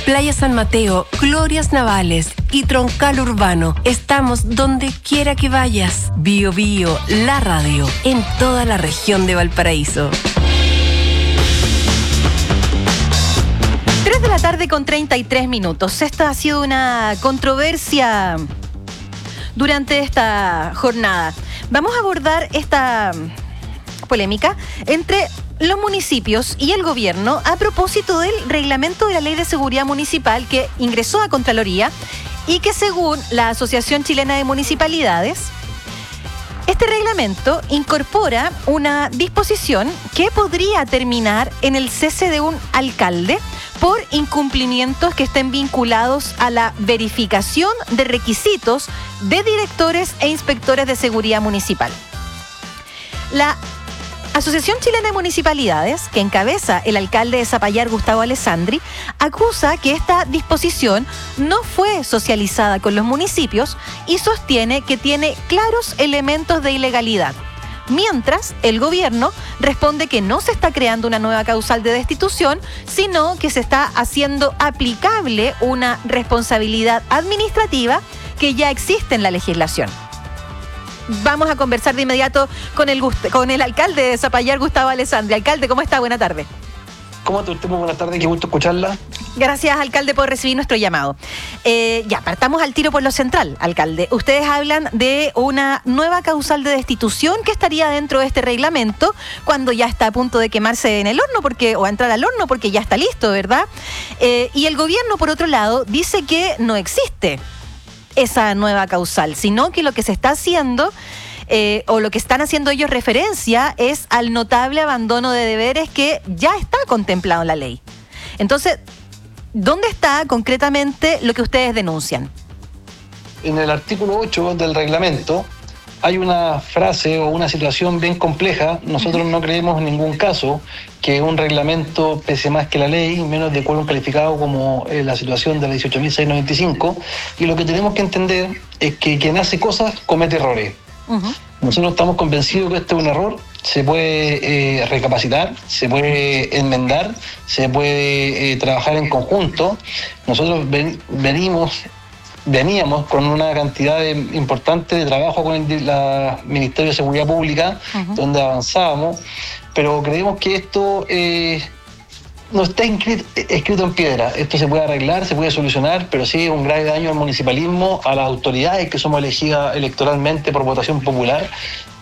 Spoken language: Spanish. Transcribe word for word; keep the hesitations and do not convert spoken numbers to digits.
Playa San Mateo, Glorias Navales y Troncal Urbano. Estamos donde quiera que vayas. Bio Bio, la radio, en toda la región de Valparaíso. tres de la tarde con treinta y tres minutos. Esta ha sido una controversia durante esta jornada. Vamos a abordar esta polémica entre los municipios y el gobierno a propósito del reglamento de la Ley de Seguridad Municipal que ingresó a Contraloría y que, según la Asociación Chilena de Municipalidades, este reglamento incorpora una disposición que podría terminar en el cese de un alcalde por incumplimientos que estén vinculados a la verificación de requisitos de directores e inspectores de seguridad municipal. La Asociación Chilena de Municipalidades, que encabeza el alcalde de Zapallar, Gustavo Alessandri, acusa que esta disposición no fue socializada con los municipios y sostiene que tiene claros elementos de ilegalidad. Mientras, el gobierno responde que no se está creando una nueva causal de destitución, sino que se está haciendo aplicable una responsabilidad administrativa que ya existe en la legislación. Vamos a conversar de inmediato con el, con el alcalde de Zapallar, Gustavo Alessandri. Alcalde, ¿cómo está? Buena tarde. ¿Cómo te Muy buenas tardes, qué gusto escucharla. Gracias, alcalde, por recibir nuestro llamado. Eh, ya, partamos al tiro por lo central, alcalde. Ustedes hablan de una nueva causal de destitución que estaría dentro de este reglamento cuando ya está a punto de quemarse en el horno, porque o a entrar al horno porque ya está listo, ¿verdad? Eh, y el gobierno, por otro lado, dice que no existe esa nueva causal, sino que lo que se está haciendo eh, o lo que están haciendo ellos referencia es al notable abandono de deberes que ya está contemplado en la ley. Entonces, ¿dónde está concretamente lo que ustedes denuncian? En el artículo ocho del reglamento hay una frase o una situación bien compleja. Nosotros no creemos en ningún caso que un reglamento pese más que la ley, menos de quórum calificado como eh, la situación de la dieciocho mil seiscientos noventa y cinco, y lo que tenemos que entender es que quien hace cosas comete errores. Uh-huh. Nosotros estamos convencidos que este es un error, se puede eh, recapacitar, se puede enmendar, se puede eh, trabajar en conjunto. Nosotros ven, venimos... Veníamos con una cantidad de, importante de trabajo con el la Ministerio de Seguridad Pública, uh-huh. donde avanzábamos, pero creemos que esto eh, no está inscrito, escrito en piedra. Esto se puede arreglar, se puede solucionar, pero sí es un grave daño al municipalismo, a las autoridades que somos elegidas electoralmente por votación popular.